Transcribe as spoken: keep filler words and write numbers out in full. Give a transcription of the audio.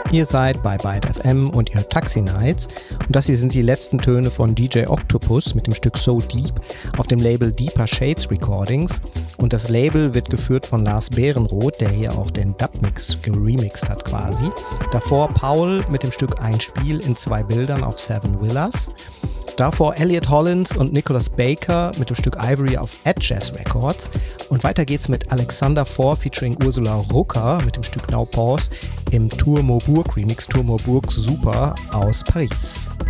Ihr seid bei Byte F M und ihr Taxi Nights und das hier sind die letzten Töne von D J Octopus mit dem Stück So Deep auf dem Label Deeper Shades Recordings und das Label wird geführt von Lars Behrenroth, der hier auch den Dubmix geremixed hat quasi. Davor Paul mit dem Stück Ein Spiel in zwei Bildern auf Seven Villas. Davor Elliot Hollins und Nicholas Baker mit dem Stück Ivory auf At Jazz Records. Und weiter geht's mit Alexander Four featuring Ursula Rucker mit dem Stück Now Pause im Tour Maubourg Remix, Tour Maubourg Super aus Paris.